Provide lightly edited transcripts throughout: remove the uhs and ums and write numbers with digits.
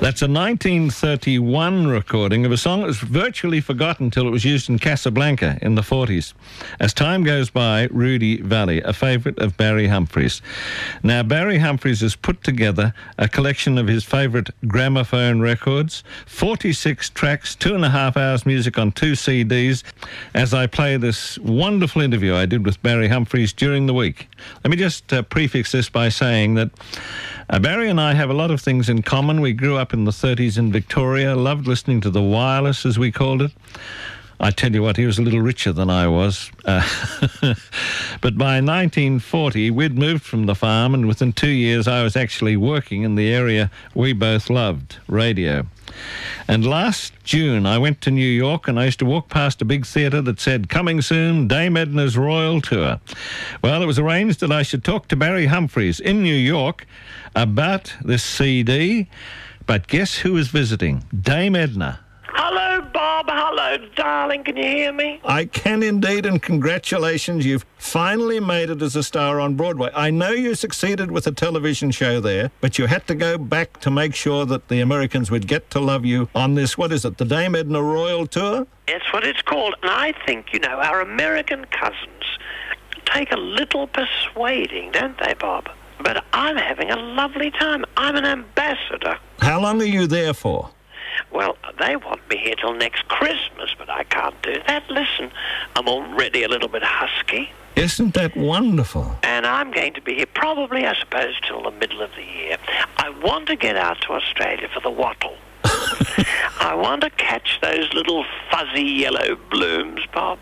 That's a 1931 recording of a song that was virtually forgotten until it was used in Casablanca in the 40s. As time goes by, Rudy Valley, a favourite of Barry Humphries. Now, Barry Humphries has put together a collection of his favourite gramophone records, 46 tracks, 2.5 hours music on 2 CDs, as I play this wonderful interview I did with Barry Humphries during the week. Let me just prefix this by saying that Barry and I have a lot of things in common. We grew up in the 30s in Victoria, loved listening to the wireless, as we called it. I tell you what, he was a little richer than I was. But by 1940, we'd moved from the farm, and within 2 years, I was actually working in the area we both loved, radio. And last June, I went to New York, and I used to walk past a big theatre that said, "Coming soon, Dame Edna's Royal Tour." Well, it was arranged that I should talk to Barry Humphries in New York about this CD. But guess who was visiting? Dame Edna. Hello, Bob. Hello, darling. Can you hear me? I can indeed, and congratulations. You've finally made it as a star on Broadway. I know you succeeded with a television show there, but you had to go back to make sure that the Americans would get to love you on this, what is it, the Dame Edna Royal Tour? That's what it's called. And I think, our American cousins take a little persuading, don't they, Bob? But I'm having a lovely time. I'm an ambassador. How long are you there for? Well, they want me here till next Christmas, but I can't do that. Listen, I'm already a little bit husky. Isn't that wonderful? And I'm going to be here probably, I suppose, till the middle of the year. I want to get out to Australia for the wattle. I want to catch those little fuzzy yellow blooms, Bob.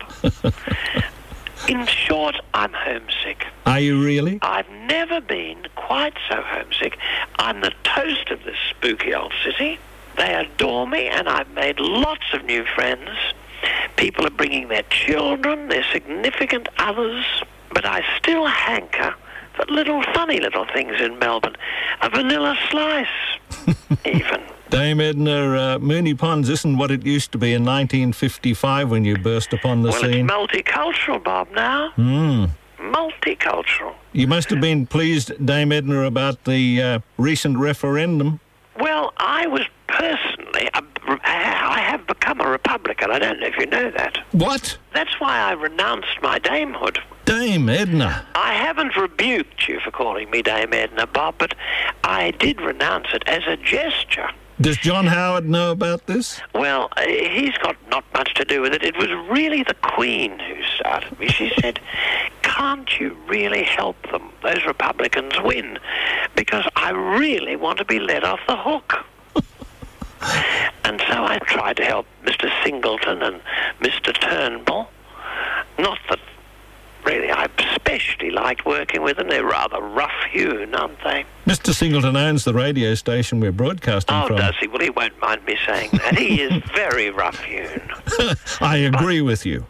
In short, I'm homesick. Are you really? I've never been quite so homesick. I'm the toast of this spooky old city. They adore me, and I've made lots of new friends. People are bringing their children, their significant others, but I still hanker for funny little things in Melbourne. A vanilla slice, even. Dame Edna, Moonee Ponds isn't what it used to be in 1955 when you burst upon the scene. Well, it's multicultural, Bob, now. Multicultural. You must have been pleased, Dame Edna, about the recent referendum. Well, I was personally, I have become a Republican. I don't know if you know that. What? That's why I renounced my damehood. Dame Edna. I haven't rebuked you for calling me Dame Edna, Bob, but I did renounce it as a gesture. Does John Howard know about this? Well, he's got not much to do with it. It was really the Queen who started me. She said, "Can't you really help them, those Republicans, win? Because I really want to be let off the hook." And so I tried to help Mr. Singleton and Mr. Turnbull. Not that really I especially liked working with them. They're rather rough-hewn, aren't they? Mr. Singleton owns the radio station we're broadcasting from. Oh, does he? Well, he won't mind me saying that. He is very rough-hewn. I agree with you.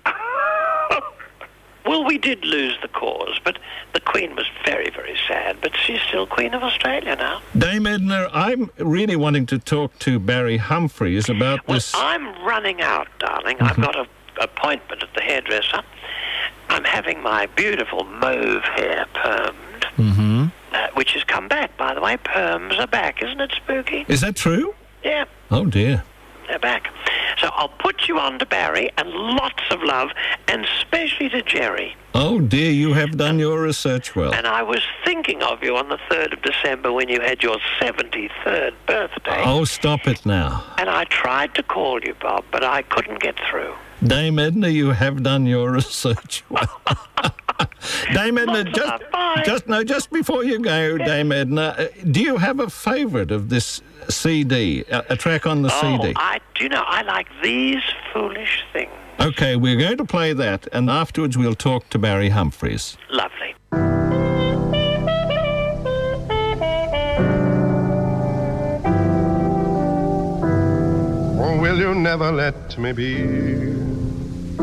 Well, we did lose the cause, but the Queen was very, very sad. But she's still Queen of Australia now. Dame Edna, I'm really wanting to talk to Barry Humphries about this. Well, I'm running out, darling. I've got an appointment at the hairdresser. I'm having my beautiful mauve hair permed, which has come back, by the way. Perms are back. Isn't it spooky? Is that true? Yeah. Oh, dear. They're back. So I'll put you on to Barry, and lots of love, and especially to Jerry. Oh, dear, you have done your research well. And I was thinking of you on the 3rd of December when you had your 73rd birthday. Oh, stop it now. And I tried to call you, Bob, but I couldn't get through. Dame Edna, you have done your research well. Dame Edna, just before you go, Dame Edna, do you have a favourite of this CD, a track on the CD? I like These Foolish Things. Okay, we're going to play that, and afterwards we'll talk to Barry Humphries. Lovely. Oh, will you never let me be?